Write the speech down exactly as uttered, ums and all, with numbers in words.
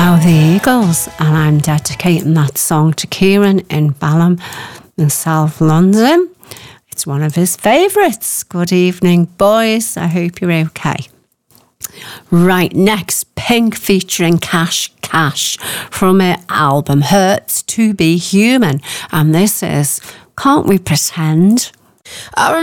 Oh, the Eagles, and I'm dedicating that song to Kieran in Balham in South London. It's one of his favourites. Good evening, boys. I hope you're okay. Right, next, Pink featuring Cash Cash from her album Hurts to Be Human. And this is Can't We Pretend? I